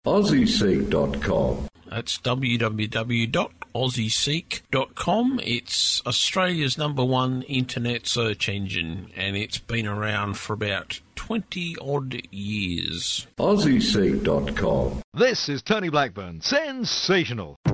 AussieSeek.com. That's www.aussieseek.com. It's Australia's #1 internet search engine, and it's been around for about 20-odd years. AussieSeek.com. This is Tony Blackburn. Sensational.